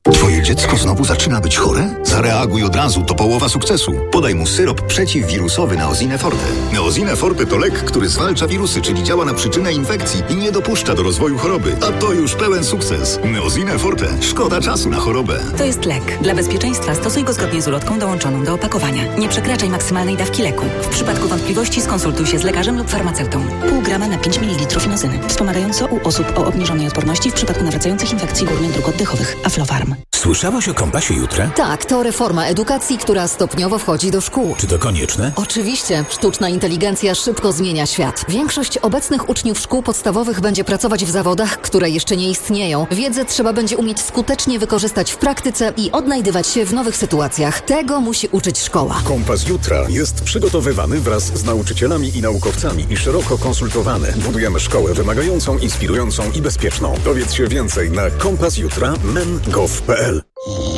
Twoje dziecko znowu zaczyna być chore? Zareaguj od razu, to połowa sukcesu. Podaj mu syrop przeciwwirusowy Neosine Forte. Neosine Forte to lek, który zwalcza wirusy, czyli działa na przyczynę infekcji i nie dopuszcza do rozwoju choroby. A to już pełen sukces. Neosine Forte. Szkoda czasu na chorobę. To jest lek. Dla bezpieczeństwa stosuj go zgodnie z ulotką dołączoną do opakowania. Nie przekraczaj maksymalnej dawki leku. W przypadku wątpliwości skonsultuj się z lekarzem lub farmaceutą. Pół grama na 5 ml inozyny. Wspomagająco u osób o obniżonej odporności w przypadku nawracających infekcji górnych dróg oddechowych. Aflofarm. Słyszałaś o Kompasie Jutra? Tak, to reforma edukacji, która stopniowo wchodzi do szkół. Czy to konieczne? Oczywiście. Sztuczna inteligencja szybko zmienia świat. Większość obecnych uczniów szkół podstawowych będzie pracować w zawodach, które jeszcze nie istnieją. Wiedzę trzeba będzie umieć skutecznie wykorzystać w praktyce i odnajdywać się w nowych sytuacjach. Tego musi uczyć szkoła. Kompas Jutra jest przygotowywany wraz z nauczycielami i naukowcami i szeroko konsultowany. Budujemy szkołę wymagającą, inspirującą i bezpieczną. Dowiedz się więcej na kompasjutra.men.gov.pl.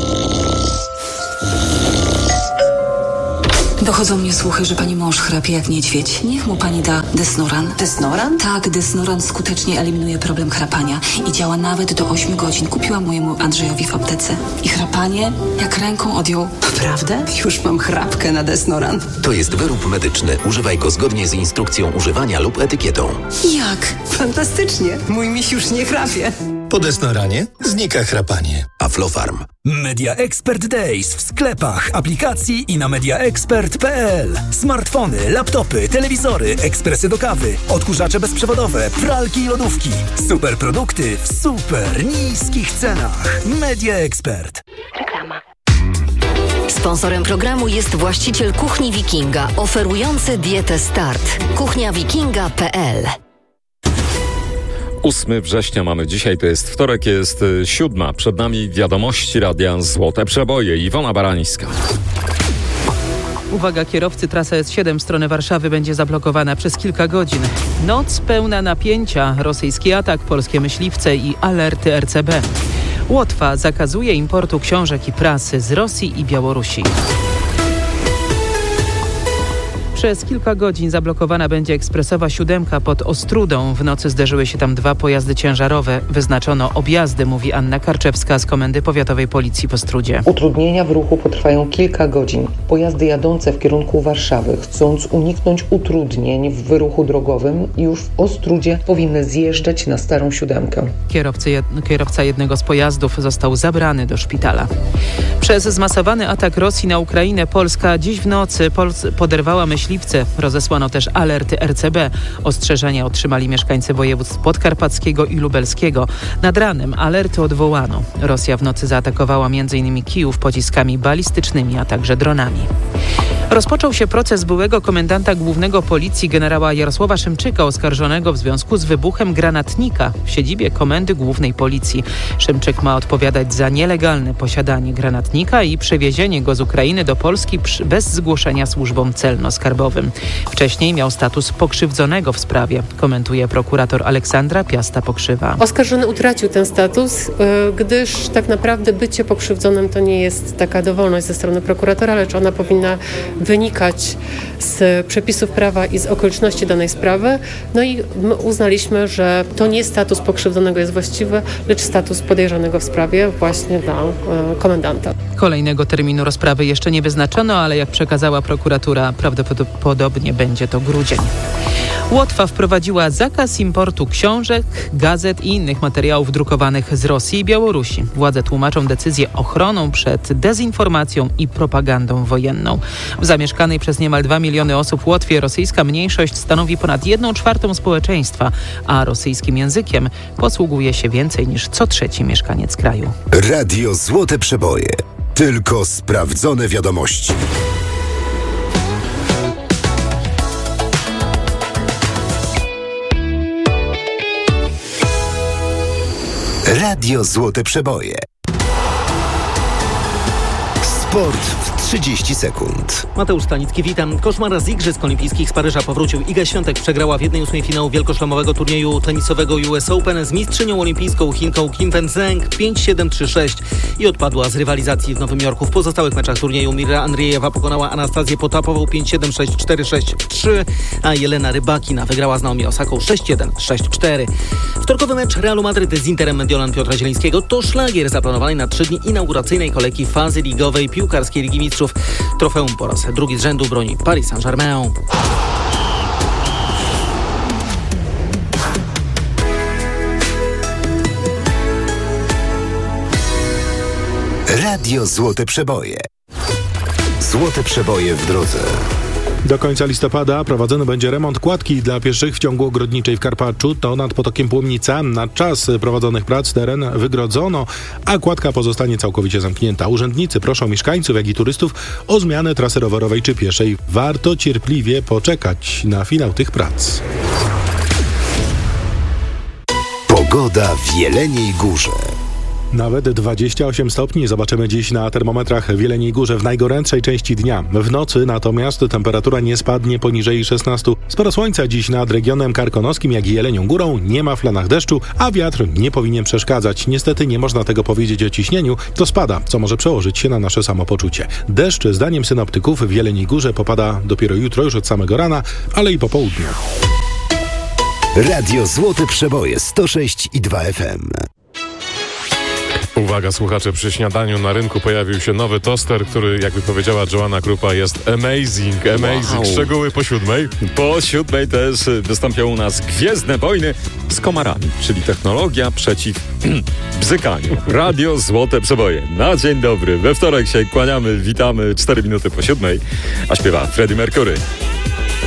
Dochodzą mnie słuchy, że pani mąż chrapie jak niedźwiedź. Niech mu pani da Desnoran. Desnoran? Tak, Desnoran skutecznie eliminuje problem chrapania i działa nawet do 8 godzin. Kupiłam mojemu Andrzejowi w aptece. I chrapanie jak ręką odjął. Naprawdę? Już mam chrapkę na Desnoran. To jest wyrób medyczny. Używaj go zgodnie z instrukcją używania lub etykietą. Jak? Fantastycznie. Mój miś już nie chrapie. Po Desnoranie znika chrapanie. Aflofarm. Media Expert Days w sklepach, aplikacji i na mediaexpert.pl. Smartfony, laptopy, telewizory, ekspresy do kawy, odkurzacze bezprzewodowe, pralki i lodówki. Super produkty w super niskich cenach. Media Expert. Reklama. Sponsorem programu jest właściciel Kuchni Wikinga, oferujący dietę Start. kuchniawikinga.pl. 8 września mamy dzisiaj, to jest wtorek, jest 7. Przed nami wiadomości Radia Złote Przeboje. Iwona Barańska. Uwaga kierowcy, trasa S7 w stronę Warszawy będzie zablokowana przez kilka godzin. Noc pełna napięcia, rosyjski atak, polskie myśliwce i alerty RCB. Łotwa zakazuje importu książek i prasy z Rosji i Białorusi. Przez kilka godzin zablokowana będzie ekspresowa 7 pod Ostrudą. W nocy zderzyły się tam 2 pojazdy ciężarowe. Wyznaczono objazdy, mówi Anna Karczewska z Komendy Powiatowej Policji w Ostródzie. Utrudnienia w ruchu potrwają kilka godzin. Pojazdy jadące w kierunku Warszawy, chcąc uniknąć utrudnień w ruchu drogowym, już w Ostródzie powinny zjeżdżać na starą 7. Kierowca jednego z pojazdów został zabrany do szpitala. Przez zmasowany atak Rosji na Ukrainę Polska dziś w nocy poderwała myśliwce. Rozesłano też alerty RCB. Ostrzeżenia otrzymali mieszkańcy województw podkarpackiego i lubelskiego. Nad ranem alerty odwołano. Rosja w nocy zaatakowała m.in. Kijów pociskami balistycznymi, a także dronami. Rozpoczął się proces byłego komendanta głównego policji generała Jarosława Szymczyka, oskarżonego w związku z wybuchem granatnika w siedzibie Komendy Głównej Policji. Szymczyk ma odpowiadać za nielegalne posiadanie granatnika i przewiezienie go z Ukrainy do Polski bez zgłoszenia służbom celno-skarbowym. Wcześniej miał status pokrzywdzonego w sprawie, komentuje prokurator Aleksandra Piasta-Pokrzywa. Oskarżony utracił ten status, gdyż tak naprawdę bycie pokrzywdzonym to nie jest taka dowolność ze strony prokuratora, lecz ona powinna wynikać z przepisów prawa i z okoliczności danej sprawy. No i my uznaliśmy, że to nie status pokrzywdzonego jest właściwy, lecz status podejrzanego w sprawie właśnie dla komendanta. Kolejnego terminu rozprawy jeszcze nie wyznaczono, ale jak przekazała prokuratura, prawdopodobnie będzie to grudzień. Łotwa wprowadziła zakaz importu książek, gazet i innych materiałów drukowanych z Rosji i Białorusi. Władze tłumaczą decyzję ochroną przed dezinformacją i propagandą wojenną. W zamieszkanej przez niemal 2 miliony osób Łotwie rosyjska mniejszość stanowi ponad 1/4 społeczeństwa, a rosyjskim językiem posługuje się więcej niż co 3 mieszkaniec kraju. Radio Złote Przeboje. Tylko sprawdzone wiadomości. Radio Złote Przeboje. Sport w 30 sekund. Mateusz Stanicki, witam. Koszmar z Igrzysk Olimpijskich z Paryża powrócił. Iga Świątek przegrała w 1/8 finału wielkoszlemowego turnieju tenisowego US Open z mistrzynią olimpijską Chinką Kim Wen-zheng 5-7-3-6 i odpadła z rywalizacji w Nowym Jorku. W pozostałych meczach turnieju Mira Andriejewa pokonała Anastazję Potapową 5-7-6-4-6-3, a Jelena Rybakina wygrała z Naomi Osaką 6-1, 6-4. Wtorkowy mecz Realu Madryt z Interem Mediolan Piotra Zielińskiego to szlagier zaplanowanej na 3 dni inauguracyjnej kolejki fazy ligowej piłkarskiej Ligi Mistrzów. Trofeum po raz drugi z rzędu broni Paris Saint-Germain. Radio Złote Przeboje. Złote Przeboje w drodze. Do końca listopada prowadzony będzie remont kładki dla pieszych w ciągu ogrodniczej w Karpaczu. To nad potokiem Płomnica. Na czas prowadzonych prac teren wygrodzono, a kładka pozostanie całkowicie zamknięta. Urzędnicy proszą mieszkańców, jak i turystów o zmianę trasy rowerowej czy pieszej. Warto cierpliwie poczekać na finał tych prac. Pogoda w Jeleniej Górze. Nawet 28 stopni zobaczymy dziś na termometrach w Jeleniej Górze w najgorętszej części dnia. W nocy natomiast temperatura nie spadnie poniżej 16. Sporo słońca dziś nad regionem karkonoskim, jak i Jelenią Górą. Nie ma w planach deszczu, a wiatr nie powinien przeszkadzać. Niestety nie można tego powiedzieć o ciśnieniu. To spada, co może przełożyć się na nasze samopoczucie. Deszcz, zdaniem synoptyków, w Jeleniej Górze popada dopiero jutro, już od samego rana, ale i po południu. Radio Złote Przeboje 106,2 FM. Uwaga słuchacze, przy śniadaniu na rynku pojawił się nowy toster, który, jakby powiedziała Joanna Krupa, jest amazing. Wow. Szczegóły po 7:00. Po 7:00 też wystąpią u nas Gwiezdne Wojny z komarami, czyli technologia przeciw bzykaniu. Radio Złote Przeboje. Na dzień dobry. We wtorek się kłaniamy, witamy 4 minuty po 7:00, a śpiewa Freddie Mercury.